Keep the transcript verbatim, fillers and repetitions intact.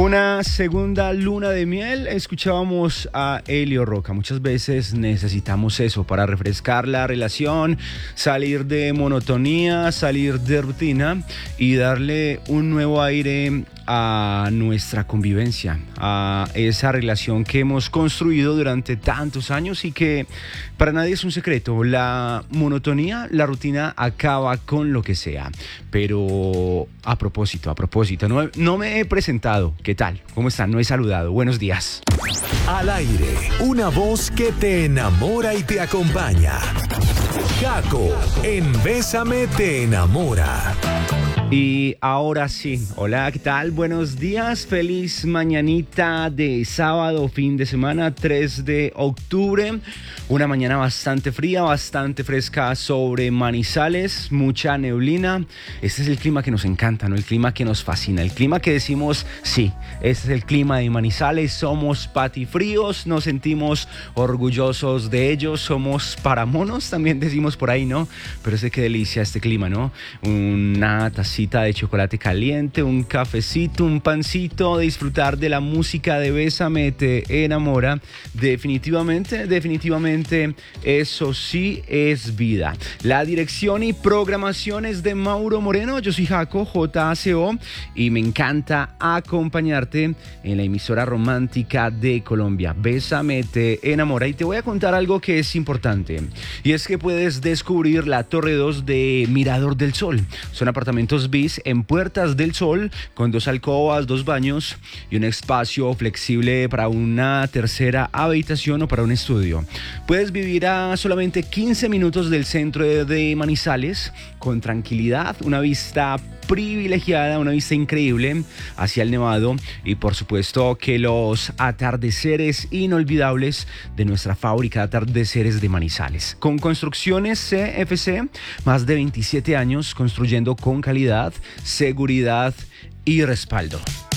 Una segunda luna de miel, escuchábamos a Elio Roca. Muchas veces necesitamos eso para refrescar la relación, salir de monotonía, salir de rutina y darle un nuevo aire a nuestra convivencia, a esa relación que hemos construido durante tantos años y que para nadie es un secreto. La monotonía, la rutina acaba con lo que sea. Pero a propósito, a propósito, no, no me he presentado. ¿Qué tal? ¿Cómo están? No he saludado. Buenos días. Al aire, una voz que te enamora y te acompaña. Jaco, en Bésame te enamora. Y ahora sí, hola, ¿qué tal? Buenos días, feliz mañanita de sábado, fin de semana, tres de octubre. Una mañana bastante fría, bastante fresca sobre Manizales, mucha neblina. Este es el clima que nos encanta, ¿no? El clima que nos fascina, el clima que decimos, sí, este es el clima de Manizales, somos patifríos, nos sentimos orgullosos de ellos, somos paramonos, también decimos por ahí, ¿no? Pero sé qué delicia este clima, ¿no? Una tacita de chocolate caliente, un cafecito, un pancito, disfrutar de la música de Bésame te enamora. Definitivamente, definitivamente, eso sí es vida. La dirección y programación es de Mauro Moreno. Yo soy Jaco, J A C O, y me encanta acompañarte en la emisora romántica de Colombia. Bésame te enamora. Y te voy a contar algo que es importante, y es que puedes descubrir la Torre dos de Mirador del Sol. Son apartamentos bis en Puertas del Sol con dos alcobas, dos baños y un espacio flexible para una tercera habitación o para un estudio. Puedes vivir a solamente quince minutos del centro de Manizales con tranquilidad, una vista privilegiada, una vista increíble hacia el Nevado y por supuesto que los atardeceres inolvidables de nuestra fábrica de atardeceres de Manizales. Con Construcciones C F C, más de veintisiete años construyendo con calidad, seguridad y respaldo.